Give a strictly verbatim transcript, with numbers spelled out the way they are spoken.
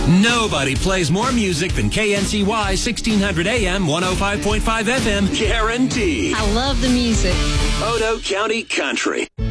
Nobody plays more music than K N C Y sixteen hundred A M, one oh five point five F M. Guaranteed. I love the music. Odo County Country.